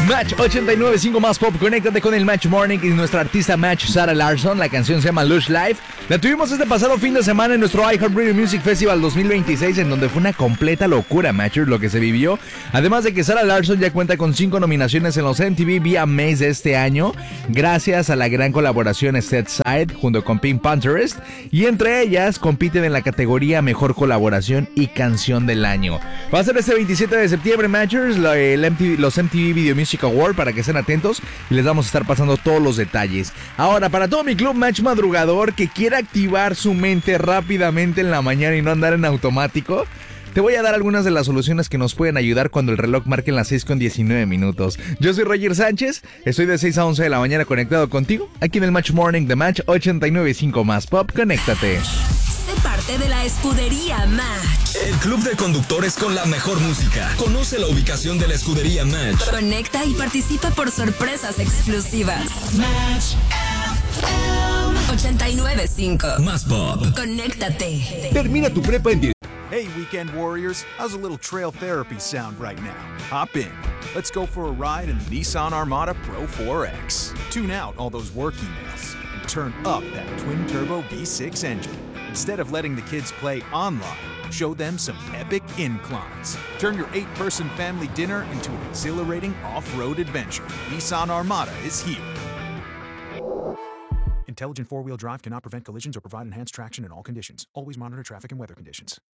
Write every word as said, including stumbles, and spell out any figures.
Match ochenta y nueve punto cinco más pop. Conéctate con el Match Morning y nuestra artista Match, Sarah Larson. La canción se llama Lush Life. La tuvimos este pasado fin de semana en nuestro iHeartRadio Music Festival dos mil veintiséis, en donde fue una completa locura, Matchers, lo que se vivió. Además de que Sarah Larson ya cuenta con cinco nominaciones en los M T V V M As de este año, gracias a la gran colaboración Set Side junto con Pink Pantherist, y entre ellas compiten en la categoría Mejor Colaboración y Canción del Año. Va a ser este veintisiete de septiembre, Matchers, el M T V, los M T V Video Music Award, para que estén atentos y les vamos a estar pasando todos los detalles. Ahora, para todo mi club Match madrugador que quiera activar su mente rápidamente en la mañana y no andar en automático, te voy a dar algunas de las soluciones que nos pueden ayudar cuando el reloj marque las seis con diecinueve minutos. Yo soy Roger Sánchez, estoy de seis a once de la mañana conectado contigo, aquí en el Match Morning de Match ochenta y nueve punto cinco más pop. Conéctate. Sé parte de la escudería Match. El club de conductores con la mejor música. Conoce la ubicación de la escudería Match. Conecta y participa por sorpresas exclusivas. Match ochenta y nueve punto cinco más pop. Conéctate. Termina tu prepa en diez. Hey, weekend warriors, how's a little trail therapy sound right now? Hop in. Let's go for a ride in the Nissan Armada Pro four X. Tune out all those work emails and turn up that twin-turbo V six engine. Instead of letting the kids play online, show them some epic inclines. Turn your eight-person family dinner into an exhilarating off-road adventure. Nissan Armada is here. Intelligent four-wheel drive cannot prevent collisions or provide enhanced traction in all conditions. Always monitor traffic and weather conditions.